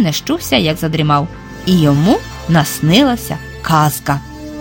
не щувся, як задрімав. І йому наснилася казка.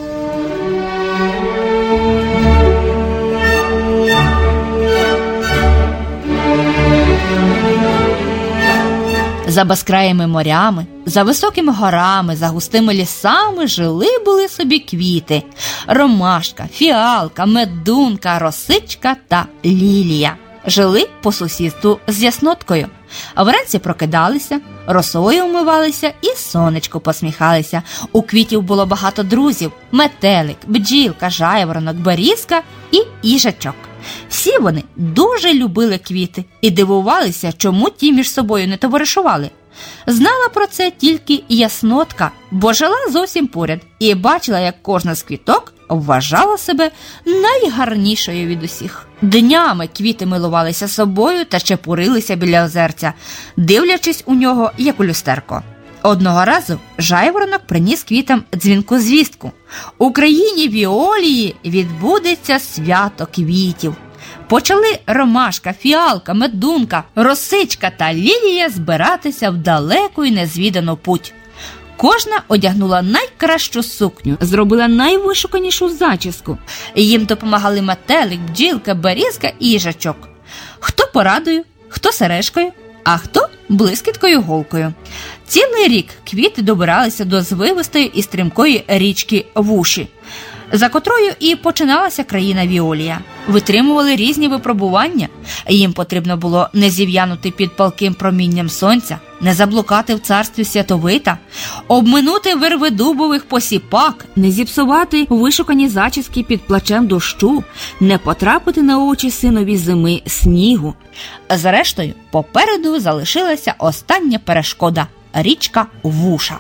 За безкраїми морями, за високими горами, за густими лісами жили-були собі квіти – ромашка, фіалка, медунка, росичка та лілія. Жили по сусідству з ясноткою. Вранці прокидалися, росою вмивалися і сонечку посміхалися. У квітів було багато друзів – метелик, бджілка, жайворонок, берізка і їжачок. Всі вони дуже любили квіти і дивувалися, чому ті між собою не товаришували. Знала про це тільки яснотка, бо жила зовсім поряд і бачила, як кожна з квіток вважала себе найгарнішою від усіх. Днями квіти милувалися собою та чепурилися біля озерця, дивлячись у нього, як у люстерко. Одного разу жайворонок приніс квітам дзвінку звістку. У країні Віолії відбудеться свято квітів. Почали ромашка, фіалка, медунка, росичка та лілія збиратися в далеку й незвідану путь. Кожна одягнула найкращу сукню, зробила найвишуканішу зачіску. Їм допомагали метелик, бджілка, берізка і їжачок. Хто порадою, хто сережкою, а хто блискіткою голкою. Цілий рік квіти добиралися до звивистої і стрімкої річки Вуші, за котрою і починалася країна Віолія. Витримували різні випробування. Їм потрібно було не зів'янути під палким промінням сонця, не заблукати в царстві Святовита, обминути вирви дубових посіпак, не зіпсувати вишукані зачіски під плачем дощу, не потрапити на очі синові зими снігу. Зрештою, попереду залишилася остання перешкода – річка Вуша.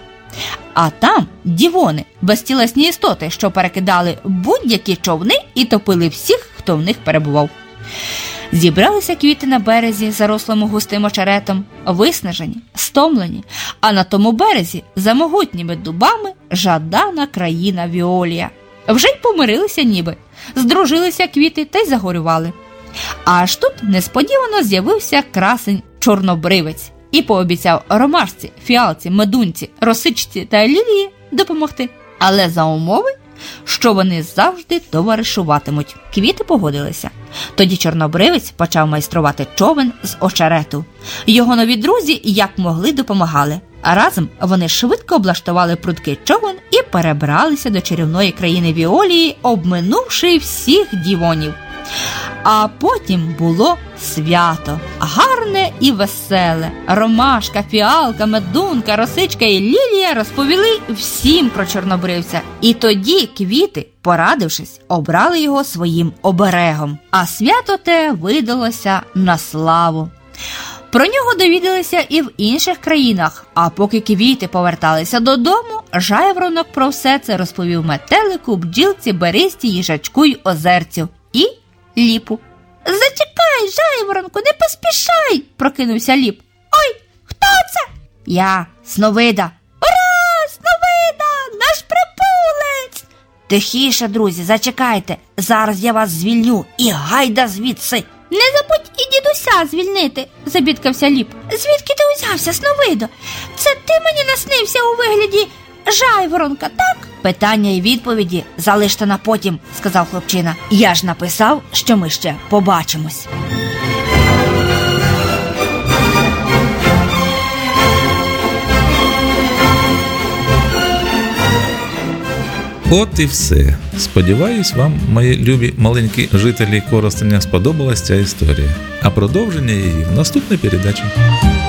А там дівони, безтілесні істоти, що перекидали будь-які човни і топили всіх, хто в них перебував. Зібралися квіти на березі, зарослому густим очеретом, виснажені, стомлені, а на тому березі, за могутніми дубами, жадана країна Віолія. Вже й помирилися ніби, здружилися квіти та й загорювали. Аж тут несподівано з'явився красень чорнобривець і пообіцяв ромашці, фіалці, медунці, росичці та лілії допомогти. Але за умови, що вони завжди товаришуватимуть. Квіти погодилися. Тоді чорнобривець почав майструвати човен з очерету. Його нові друзі як могли допомагали. А разом вони швидко облаштували прудкий човен і перебралися до чарівної країни Віолії, обминувши всіх дівонів. А потім було свято, гарне і веселе. Ромашка, фіалка, медунка, росичка і лілія розповіли всім про чорнобривця. І тоді квіти, порадившись, обрали його своїм оберегом. А свято те видалося на славу. Про нього довідалися і в інших країнах, а поки квіти поверталися додому, жайворонок про все це розповів метелику, бджілці, берізці, їжачку й озерцю. І Ліпу. «Зачекай, жайворонку, не поспішай!» – прокинувся Ліп. «Ой, хто це?» «Я, Сновида». «Ура, Сновида, наш прибулець!» «Тихіше, друзі, зачекайте, зараз я вас звільню і гайда звідси!» «Не забудь і дідуся звільнити!» – забідкався Ліп. «Звідки ти узявся, Сновидо? Це ти мені наснився у вигляді жайворонка, так?» «Питання і відповіді залиште на потім», – сказав хлопчина. «Я ж написав, що ми ще побачимось». От і все. Сподіваюсь, вам, мої любі маленькі жителі Коростеня, сподобалась ця історія. А продовження її в наступній передачі.